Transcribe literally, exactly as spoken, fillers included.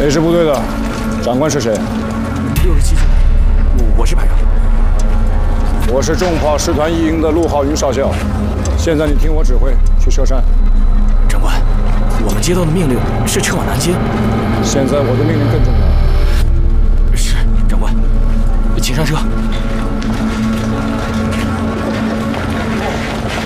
哪支部队的？长官是谁？ 六十七军，我我是排长。 我是重炮师团一营的陆浩云少校。现在你听我指挥，去佘山。 长官，我们接到的命令是撤往南京。 现在我的命令更重要。 是，长官，请上车。